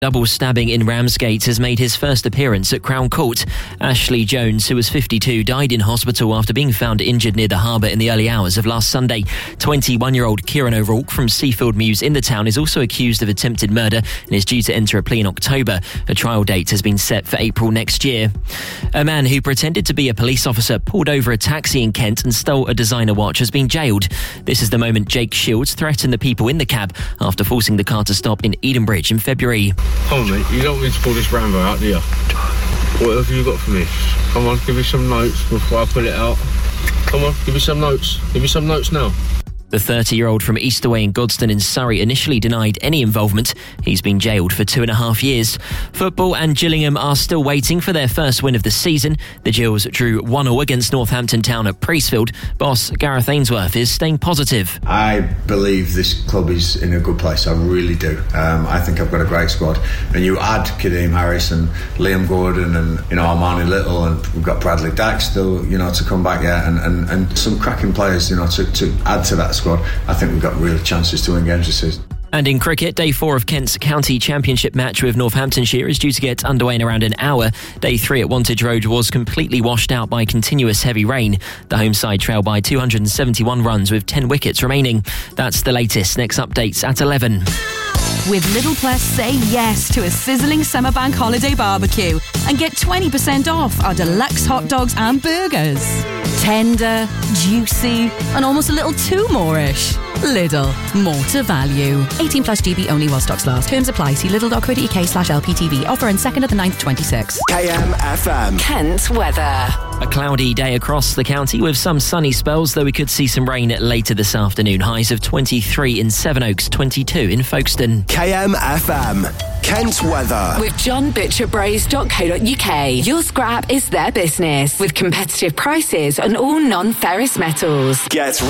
Double stabbing in Ramsgate has made his first appearance at Crown Court. Ashley Jones, who was 52, died in hospital after being found injured near the harbour in the early hours of last Sunday. 21-year-old Kieran O'Rourke from Seafield Mews in the town is also accused of attempted murder and is due to enter a plea in October. A trial date has been set for April next year. A man who pretended to be a police officer pulled over a taxi in Kent and stole a designer watch has been jailed. This is the moment Jake Shields threatened the people in the cab after forcing the car to stop in Edenbridge in February. Come on, mate, you don't need to pull this Rambo out, do you? What have you got for me? Come on, give me some notes before I pull it out. Come on, give me some notes. Give me some notes now. The 30-year-old from Easterway in Godstone in Surrey initially denied any involvement. He's been jailed for 2.5 years. Football and Gillingham are still waiting for their first win of the season. The Gills drew 1-1 against Northampton Town at Priestfield. Boss Gareth Ainsworth is staying positive. I believe this club is in a good place. I really do. I think I've got a great squad. And you add Kadeem Harris and Liam Gordon and Armani Little, and we've got Bradley Dack still, to come back yet, and some cracking players, to add to that squad. I think we've got real chances to win games this season. And in cricket, Day 4 of Kent's County Championship match with Northamptonshire is due to get underway in around an hour. Day 3 at Wantage Road was completely washed out by continuous heavy rain. The home side trailed by 271 runs with 10 wickets remaining. That's the latest. Next updates at 11. With Lidl Plus, say yes to a sizzling summer bank holiday barbecue and get 20% off our deluxe hot dogs and burgers. Tender, juicy, and almost a little too more-ish. Lidl, more to value. 18 plus GB only while stocks last. Terms apply. See lidl.co.uk/LPTV. Offer on 2nd of the 9th, 26. KMFM. Kent weather. A cloudy day across the county with some sunny spells, though we could see some rain later this afternoon. Highs of 23 in Sevenoaks, 22 in Folkestone. KMFM. Kent weather. With johnbutcherbraze.co.uk. Your scrap is their business with competitive prices on all non-ferrous metals. Get